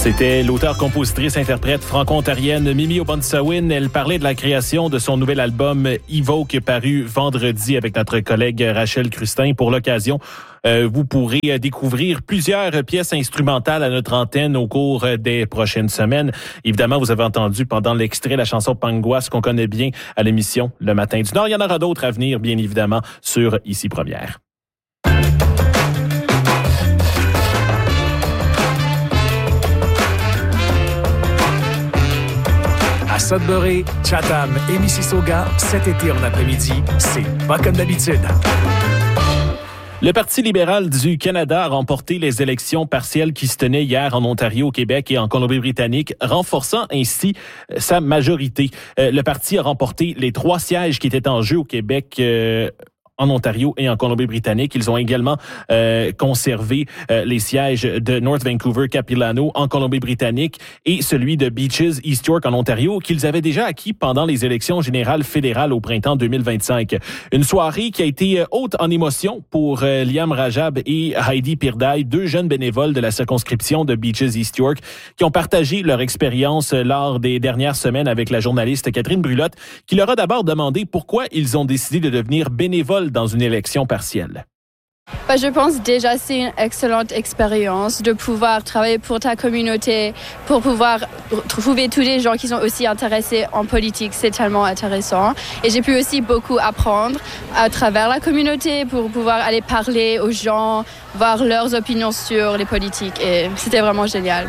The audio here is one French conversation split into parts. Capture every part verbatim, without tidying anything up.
C'était l'auteure-compositrice-interprète franco-ontarienne Mimi Obansawin. Elle parlait de la création de son nouvel album Evoke, paru vendredi avec notre collègue Rachel Crustin. Pour l'occasion, euh, vous pourrez découvrir plusieurs pièces instrumentales à notre antenne au cours des prochaines semaines. Évidemment, vous avez entendu pendant l'extrait la chanson Pangoise qu'on connaît bien à l'émission Le Matin du Nord. Il y en aura d'autres à venir, bien évidemment, sur Ici Première. À Sudbury, Chatham et Mississauga, cet été en après-midi, c'est pas comme d'habitude. Le Parti libéral du Canada a remporté les élections partielles qui se tenaient hier en Ontario, au Québec et en Colombie-Britannique, renforçant ainsi sa majorité. Le parti a remporté les trois sièges qui étaient en jeu au Québec, euh, en Ontario et en Colombie-Britannique. Ils ont également euh, conservé euh, les sièges de North Vancouver-Capilano en Colombie-Britannique et celui de Beaches East York en Ontario qu'ils avaient déjà acquis pendant les élections générales fédérales au printemps deux mille vingt-cinq. Une soirée qui a été haute en émotion pour euh, Liam Rajab et Heidi Pirdaï, deux jeunes bénévoles de la circonscription de Beaches East York qui ont partagé leur expérience lors des dernières semaines avec la journaliste Catherine Brulotte qui leur a d'abord demandé pourquoi ils ont décidé de devenir bénévoles dans une élection partielle. Bah, je pense déjà c'est une excellente expérience de pouvoir travailler pour ta communauté, pour pouvoir trouver tous les gens qui sont aussi intéressés en politique. C'est tellement intéressant. Et j'ai pu aussi beaucoup apprendre à travers la communauté pour pouvoir aller parler aux gens, voir leurs opinions sur les politiques. Et c'était vraiment génial.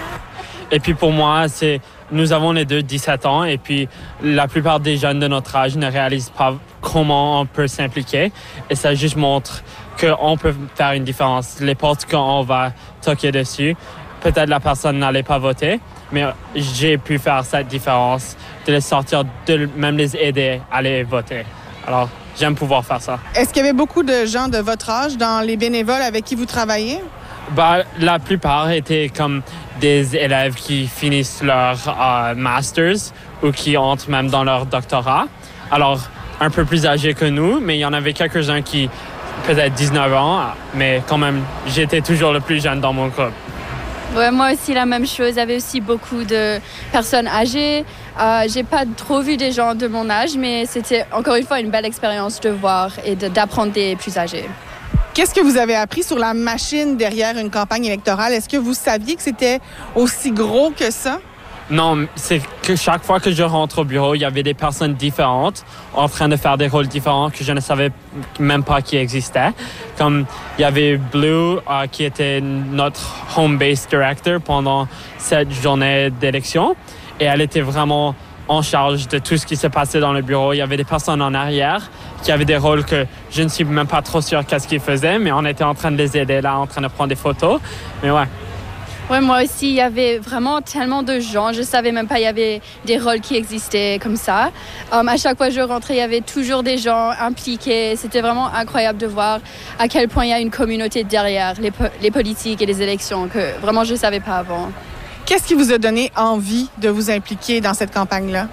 Et puis pour moi, c'est nous avons les deux dix-sept ans et puis la plupart des jeunes de notre âge ne réalisent pas comment on peut s'impliquer. Et ça juste montre qu'on peut faire une différence. Les portes qu'on va toquer dessus, peut-être la personne n'allait pas voter, mais j'ai pu faire cette différence, de les sortir, de même les aider à aller voter. Alors, j'aime pouvoir faire ça. Est-ce qu'il y avait beaucoup de gens de votre âge dans les bénévoles avec qui vous travaillez? Bah, la plupart étaient comme des élèves qui finissent leur euh, masters ou qui entrent même dans leur doctorat. Alors, un peu plus âgés que nous, mais il y en avait quelques-uns qui, peut-être dix-neuf ans, mais quand même, j'étais toujours le plus jeune dans mon groupe. Ouais, moi aussi, la même chose. Il y avait aussi beaucoup de personnes âgées. Euh, j'ai pas trop vu des gens de mon âge, mais c'était encore une fois une belle expérience de voir et de, d'apprendre des plus âgés. Qu'est-ce que vous avez appris sur la machine derrière une campagne électorale? Est-ce que vous saviez que c'était aussi gros que ça? Non, c'est que chaque fois que je rentre au bureau, il y avait des personnes différentes en train de faire des rôles différents que je ne savais même pas qui existaient. Comme il y avait Blue, euh, qui était notre home base director pendant cette journée d'élection. Et elle était vraiment en charge de tout ce qui se passait dans le bureau. Il y avait des personnes en arrière qui avaient des rôles que je ne suis même pas trop sûr qu'est-ce qu'ils faisaient, mais on était en train de les aider là, en train de prendre des photos. Mais ouais. Ouais, moi aussi, il y avait vraiment tellement de gens. Je savais même pas, il y avait des rôles qui existaient comme ça. Um, à chaque fois que je rentrais, il y avait toujours des gens impliqués. C'était vraiment incroyable de voir à quel point il y a une communauté derrière les, po- les politiques et les élections que vraiment je savais pas avant. Qu'est-ce qui vous a donné envie de vous impliquer dans cette campagne-là?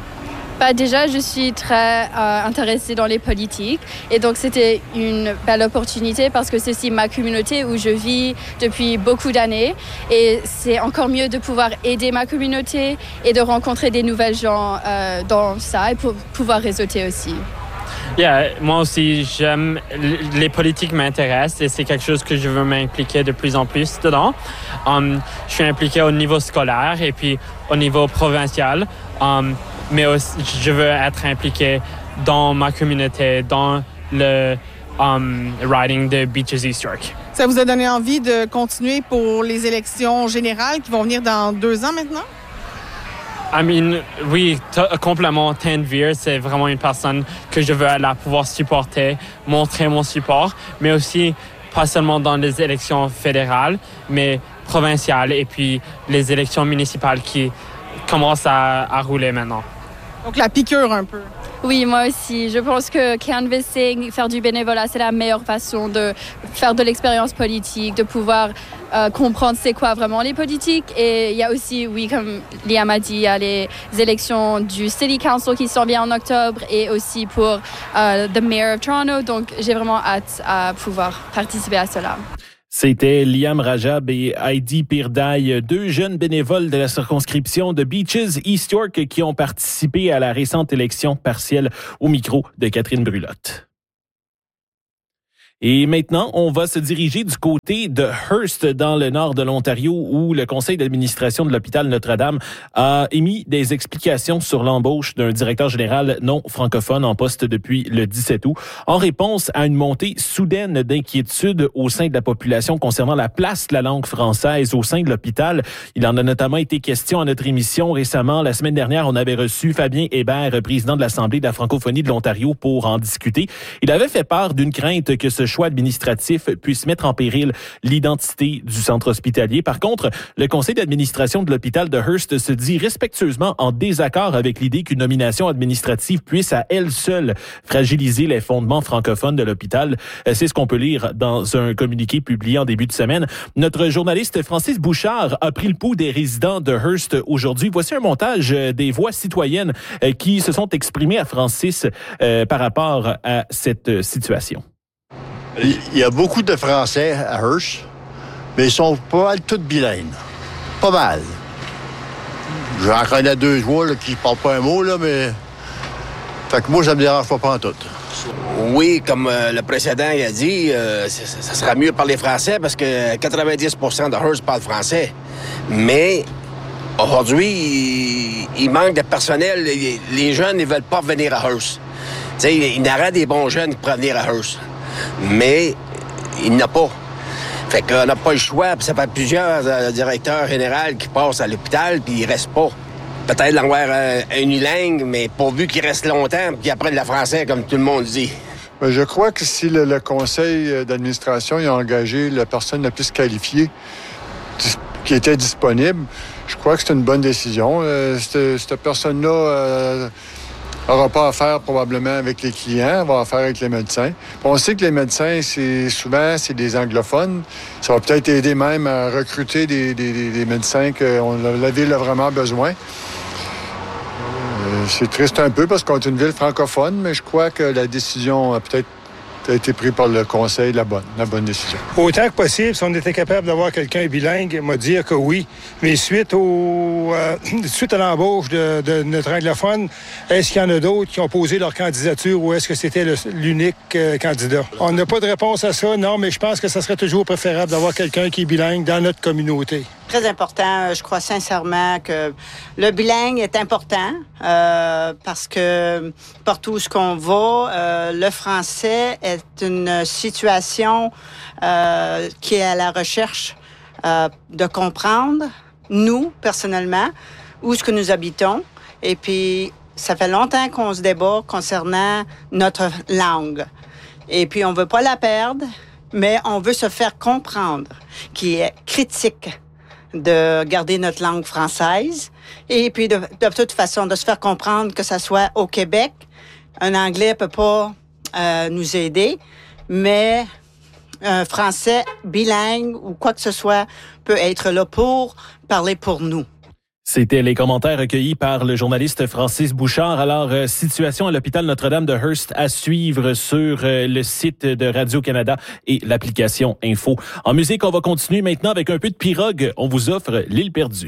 Bah déjà, je suis très euh, intéressée dans les politiques et donc c'était une belle opportunité parce que c'est aussi ma communauté où je vis depuis beaucoup d'années et c'est encore mieux de pouvoir aider ma communauté et de rencontrer des nouvelles gens euh, dans ça et pour pouvoir réseauter aussi. Yeah, moi aussi, j'aime les politiques m'intéressent et c'est quelque chose que je veux m'impliquer de plus en plus dedans. Um, je suis impliqué au niveau scolaire et puis au niveau provincial. Um, mais aussi, je veux être impliqué dans ma communauté, dans le um, riding de Beaches East York. Ça vous a donné envie de continuer pour les élections générales qui vont venir dans deux ans maintenant? I mean, oui, t- complètement. Tanvir, c'est vraiment une personne que je veux là, pouvoir supporter, montrer mon support, mais aussi pas seulement dans les élections fédérales, mais provinciales et puis les élections municipales qui commencent à, à rouler maintenant. Donc la piqûre un peu. Oui, moi aussi. Je pense que canvassing, faire du bénévolat, c'est la meilleure façon de faire de l'expérience politique, de pouvoir euh, comprendre c'est quoi vraiment les politiques. Et il y a aussi, oui, comme Liam a dit, il y a les élections du City Council qui s'en viennent en octobre et aussi pour euh, the Mayor of Toronto. Donc, j'ai vraiment hâte à pouvoir participer à cela. C'était Liam Rajab et Heidi Pirdaille, deux jeunes bénévoles de la circonscription de Beaches East York qui ont participé à la récente élection partielle au micro de Catherine Brulotte. Et maintenant, on va se diriger du côté de Hearst, dans le nord de l'Ontario, où le conseil d'administration de l'hôpital Notre-Dame a émis des explications sur l'embauche d'un directeur général non francophone en poste depuis le dix-sept août, en réponse à une montée soudaine d'inquiétude au sein de la population concernant la place de la langue française au sein de l'hôpital. Il en a notamment été question à notre émission récemment. La semaine dernière, on avait reçu Fabien Hébert, président de l'Assemblée de la francophonie de l'Ontario, pour en discuter. Il avait fait part d'une crainte que ce choix administratif puisse mettre en péril l'identité du centre hospitalier. Par contre, le conseil d'administration de l'hôpital de Hearst se dit respectueusement en désaccord avec l'idée qu'une nomination administrative puisse à elle seule fragiliser les fondements francophones de l'hôpital. C'est ce qu'on peut lire dans un communiqué publié en début de semaine. Notre journaliste Francis Bouchard a pris le pouls des résidents de Hearst aujourd'hui. Voici un montage des voix citoyennes qui se sont exprimées à Francis euh, par rapport à cette situation. Il y a beaucoup de Français à Hearst, mais ils sont pas mal tous bilingues. Pas mal. J'en connais deux joueurs là, qui ne parlent pas un mot, là, mais... Fait que moi, ça me dérange pas en tout. Oui, comme euh, le précédent il a dit, euh, ça, ça sera mieux de parler français parce que quatre-vingt-dix pour cent de Hearst parlent français. Mais aujourd'hui, il, il manque de personnel. Les, les jeunes ne veulent pas venir à Hearst. Tu sais, il y en a des bons jeunes qui pourraient venir à Hearst. Mais il n'y en a pas. Fait qu'on n'a pas le choix. Puis ça fait plusieurs euh, directeurs généraux qui passent à l'hôpital, puis ils restent pas. Peut-être l'avoir euh, unilingue, mais pourvu qu'ils restent longtemps, puis qu'ils apprennent le français, comme tout le monde dit. Je crois que si le, le conseil d'administration a engagé la personne la plus qualifiée qui était disponible, je crois que c'est une bonne décision. Euh, cette, cette personne-là... Euh, n'aura pas affaire probablement avec les clients, va affaire avec les médecins. On sait que les médecins, c'est souvent, c'est des anglophones. Ça va peut-être aider même à recruter des, des, des médecins que on, la ville a vraiment besoin. Euh, c'est triste un peu parce qu'on est une ville francophone, mais je crois que la décision a peut-être a été prise par le conseil, la bonne, la bonne décision. Autant que possible, si on était capable d'avoir quelqu'un bilingue, m'a dire que oui. Mais suite au euh, suite à l'embauche de, de notre anglophone, est-ce qu'il y en a d'autres qui ont posé leur candidature ou est-ce que c'était le, l'unique euh, candidat? On n'a pas de réponse à ça, non, mais je pense que ça serait toujours préférable d'avoir quelqu'un qui est bilingue dans notre communauté. Très important. Je crois sincèrement que le bilingue est important euh, parce que partout où on va, euh, le français est une situation euh, qui est à la recherche euh, de comprendre, nous, personnellement, où est-ce que nous habitons. Et puis, ça fait longtemps qu'on se débat concernant notre langue. Et puis, on veut pas la perdre, mais on veut se faire comprendre, qui est critique de garder notre langue française et puis de, de toute façon de se faire comprendre que ça soit au Québec. Un anglais peut pas euh, nous aider, mais un français bilingue ou quoi que ce soit peut être là pour parler pour nous. C'était les commentaires recueillis par le journaliste Francis Bouchard. Alors, euh, situation à l'hôpital Notre-Dame de Hearst à suivre sur euh, le site de Radio-Canada et l'application Info. En musique, on va continuer maintenant avec un peu de pirogue. On vous offre L'Île perdue.